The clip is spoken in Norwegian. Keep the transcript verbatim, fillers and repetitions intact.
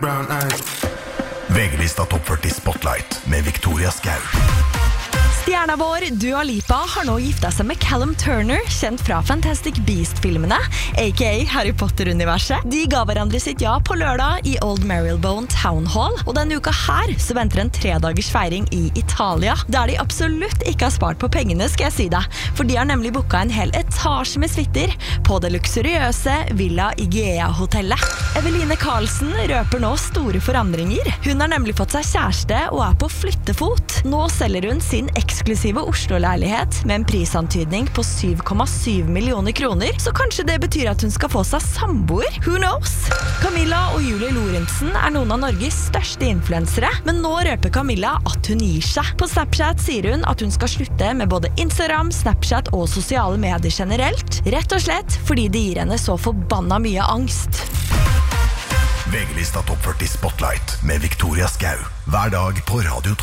Brown eyes. V G-lista Topp førti Spotlight med Victoria Skau. Stjerna vår, Dua Lipa, har nå giftet seg med Callum Turner, kjent fra Fantastic Beast-filmene, aka Harry Potter-universet. De ga hverandre sitt ja på lørdag i Old Marylebone Town Hall, og denne uka her så venter en tredagers feiring i Italia, der de absolutt ikke har spart på pengene, skal jeg si deg, for de har nemlig booket en hel etasje med suiter på det luksuriøse Villa Igea-hotellet. Eveline Karlsen røper nå store forandringer. Hun har nemlig fått seg kjæreste og er på flyttefot. Nå selger hun sin eksklusive Oslo-leilighet med en prisantydning på syv komma syv millioner kroner, så kanskje det betyr at hun skal få seg samboer? Who knows? Camilla og Julie Lorentzen er noen av Norges største influensere, men nå røper Camilla at hun gir seg. På Snapchat sier hun at hun skal slutte med både Instagram, Snapchat og sosiale medier generelt, rett og slett fordi det gir henne så forbanna mye angst. V G-lista Topp førti Spotlight med Victoria Skau. Hver dag på Radio to.